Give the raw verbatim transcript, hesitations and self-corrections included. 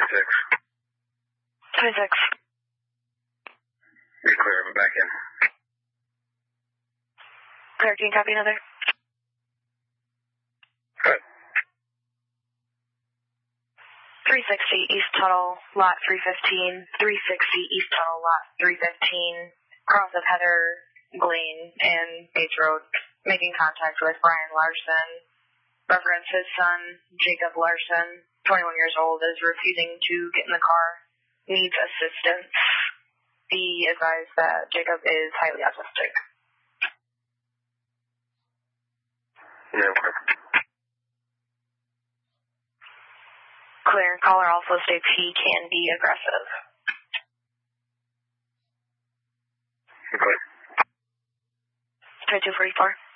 twenty-six. twenty-six. Be clear, I'm back in. Clear, can you copy another? Good. three sixty East Tuttle, lot three fifteen. three sixty East Tuttle, lot three fifteen. Cross of Heather Glean and Bates Road. Making contact with Brian Larson. Reference his son, Jacob Larson, twenty-one years old, is refusing to get in the car. Needs assistance. Be advised that Jacob is highly autistic. Yeah, okay. Clear. Caller also states he can be aggressive. Okay. twenty-two forty-four.